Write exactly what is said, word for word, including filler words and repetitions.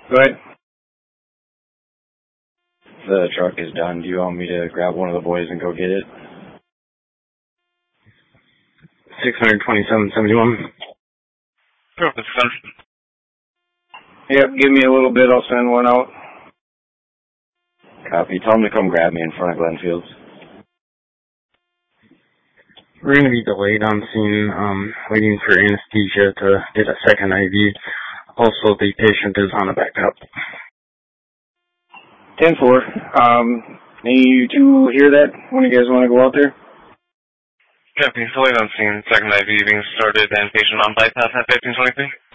Go ahead. The truck is done. Do you want me to grab one of the boys and go get it? six twenty-seven seventy-one. Sure, this is Yep, give me a little bit. I'll send one out. Copy. Tell them to come grab me in front of Glenfields. We're going to be delayed on scene, um, waiting for anesthesia to get a second I V. Also, the patient is on a backup. ten four. Um, need to hear that when you guys want to go out there? Copy. Delayed on scene. Second I V being started and patient on bypass at fifteen twenty-three.